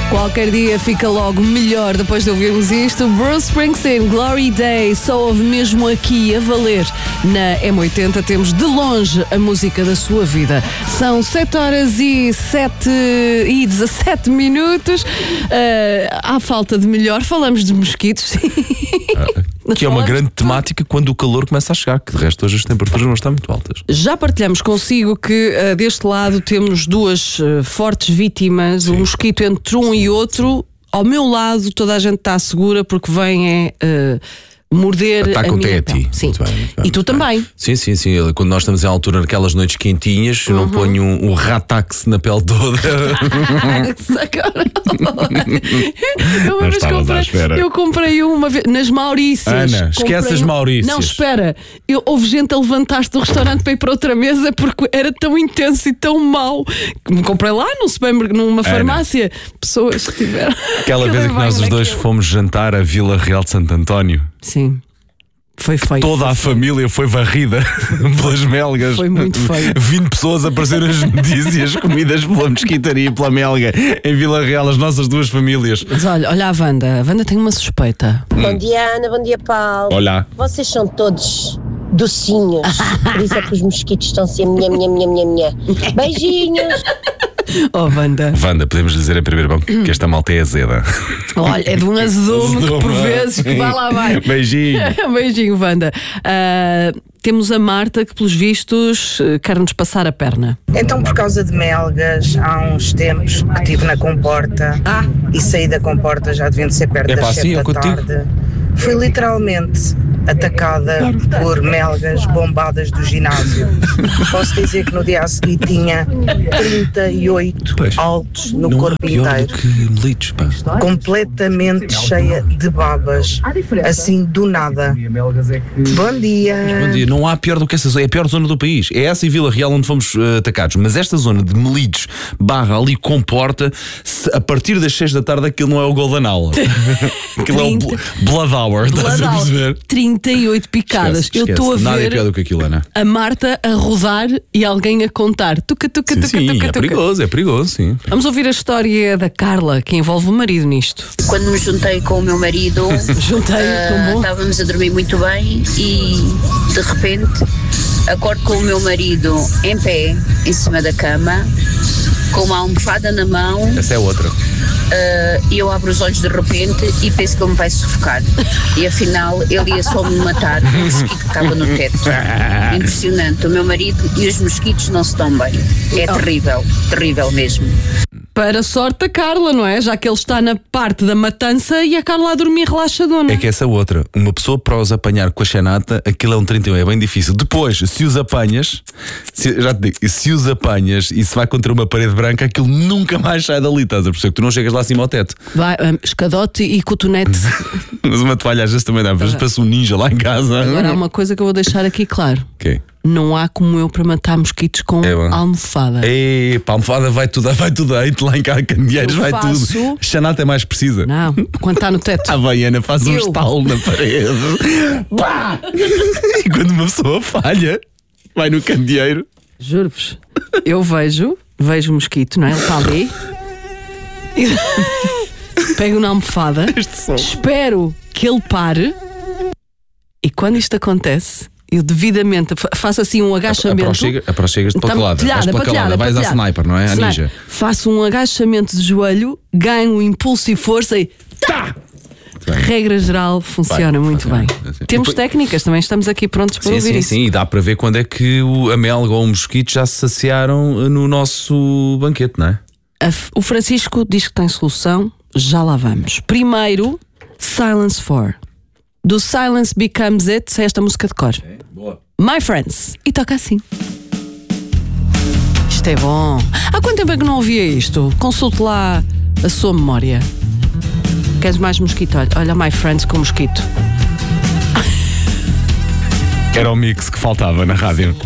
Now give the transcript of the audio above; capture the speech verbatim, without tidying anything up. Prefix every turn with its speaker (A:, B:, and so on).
A: Qualquer dia fica logo melhor depois de ouvirmos isto. Bruce Springsteen, Glory Day, só ouve mesmo aqui a valer. Na M oitenta temos de longe a música da sua vida. São sete horas e sete e dezassete minutos. Uh, à falta de melhor, falamos de mosquitos.
B: Que é uma grande temática quando o calor começa a chegar, que de resto hoje as temperaturas não estão muito altas.
A: Já partilhamos consigo que uh, deste lado temos duas uh, fortes vítimas. Sim. Um mosquito entre um e outro. Ao meu lado toda a gente está segura porque vem é... Uh, morder
B: Ataca
A: a
B: o
A: minha
B: pé a ti.
A: Sim.
B: Muito bem, muito bem,
A: e tu também.
B: Bem. Sim, sim, sim. Quando nós estamos em altura naquelas noites quentinhas, eu
A: uhum.
B: não ponho um, um ratax na pele toda.
A: eu,
B: não estavas à espera.
A: Eu comprei uma vez nas Maurícias.
B: Ana, esquece as Maurícias.
A: Não, espera. Eu, houve gente a levantar-se do restaurante para ir para outra mesa porque era tão intenso e tão mau que me comprei lá num supermercado, numa farmácia. Ana. Pessoas que tiveram.
B: Aquela vez em que nós os dois fomos jantar à Vila Real de Santo António.
A: Sim. Foi feio.
B: Toda
A: foi
B: a
A: feio.
B: família foi varrida pelas melgas.
A: Foi muito feio.
B: vinte pessoas apareceram nas notícias comidas pela mosquitaria e pela melga em Vila Real, as nossas duas famílias.
A: Mas olha, olha a Wanda. A Wanda tem uma suspeita.
C: Hum. Bom dia, Ana. Bom dia, Paulo.
B: Olá.
C: Vocês são todos docinhos. Por isso é que os mosquitos estão assim, minha, minha, minha, minha, minha. Beijinhos.
A: Oh, Wanda.
B: Wanda, podemos dizer em primeiro mão que esta malta é azeda.
A: Olha, é de um azedume que por vezes que vai lá vai.
B: Beijinho.
A: Beijinho, Wanda. Uh, temos a Marta que, pelos vistos, quer-nos passar a perna.
D: Então, por causa de melgas, há uns tempos que estive na comporta ah. e saí da comporta, já deviam de ser perto
B: é
D: das
B: sete
D: da tarde. Fui literalmente atacada por melgas bombadas do ginásio. Posso dizer que no dia a seguir tinha trinta e oito pois, altos no
B: não
D: corpo
B: há pior
D: inteiro.
B: Do que melitos, pá.
D: Completamente cheia de babas, assim do nada. Bom dia.
B: Bom dia. Não há pior do que essa zona, é a pior zona do país. É essa e Vila Real onde fomos uh, atacados. Mas esta zona de Melides barra ali comporta, se, a partir das seis da tarde aquilo não é o Golden Hour. Aquilo trinta é o Blood Hour. Estás a perceber?
A: trinta e oito picadas.
B: Esquece,
A: eu estou a ver.
B: Nada é pior do que aquilo, Ana.
A: A Marta a rodar e alguém a contar. Tuca, tuca,
B: sim,
A: tuca,
B: sim,
A: tuca,
B: é
A: tuca.
B: perigoso, é perigoso, sim.
A: Vamos ouvir a história da Carla, que envolve o marido nisto.
E: Quando me juntei com o meu marido,
A: Juntei,
E: uh, estávamos a dormir muito bem e de repente acordo com o meu marido em pé, em cima da cama, com uma almofada na mão.
B: Essa é outra.
E: Uh, e eu abro os olhos de repente e penso que ele me vai sufocar. E afinal ele ia só me matar com um mosquito que estava no teto. Impressionante. O meu marido e os mosquitos não se dão bem. É oh. terrível, terrível mesmo.
A: Para a sorte da Carla, não é? Já que ele está na parte da matança e a Carla a dormir relaxadona.
B: É que essa outra, uma pessoa para os apanhar com a chanata, aquilo é um trinta e um, é bem difícil. Depois, se os apanhas, se, já te digo, se os apanhas e se vai contra uma parede branca, aquilo nunca mais sai dali, estás a perceber que tu não chegas lá acima ao teto.
A: Vai, um, escadote e cotonete.
B: Mas uma toalha às vezes também dá, mas parece um ninja lá em casa.
A: Agora há uma coisa que eu vou deixar aqui claro.
B: Ok.
A: Não há como eu para matar mosquitos com é almofada.
B: Ei, pá, a almofada vai tudo, vai tudo aí, lá em casa, candeeiros, vai
A: faço...
B: tudo. Chanata é mais precisa.
A: Não, quando está no teto.
B: A Havaiana faz eu... um estalo na parede. Pá! E quando uma pessoa falha, vai no candeeiro.
A: Juro-vos, eu vejo, vejo o mosquito, não é? Ele está ali. Pego na almofada, espero que ele pare e quando isto acontece, eu devidamente faço assim um agachamento.
B: Aproxigas de calada, vais pela calada, vais à sniper, não é? A ninja.
A: Faço um agachamento de joelho, ganho impulso e força e tá! Regra geral, funciona vai, muito bem. Assim. Temos técnicas, também estamos aqui prontos para
B: sim,
A: ouvir
B: sim,
A: isso.
B: Sim, e dá para ver quando é que o, a melga ou o mosquito já se saciaram no nosso banquete, não é?
A: A, o Francisco diz que tem solução, já lá vamos. Primeiro, Silence four. Do Silence Becomes It, esta música de cor. Okay, boa. My Friends. E toca assim. Isto é bom. Há quanto tempo é que não ouvia isto? Consulte lá a sua memória. Queres mais mosquito? Olha, olha My Friends com mosquito.
B: Era o mix que faltava na rádio.